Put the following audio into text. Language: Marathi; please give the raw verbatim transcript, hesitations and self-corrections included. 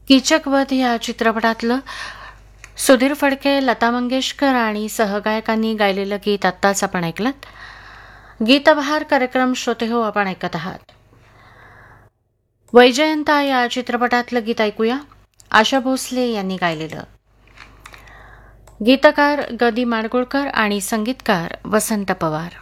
कीचकवध या चित्रपटातलं सुधीर फडके, लता मंगेशकर आणि सहगायकांनी गायलेलं गीत आत्ताच आपण ऐकलं. गीतबहार कार्यक्रम श्रोते हो आपण ऐकत आहात. वैजयंता या चित्रपटातलं गीत ऐकूया. आशा भोसले यांनी गायलेलं. गीतकार गदी माडगुळकर आणि संगीतकार वसंत पवार.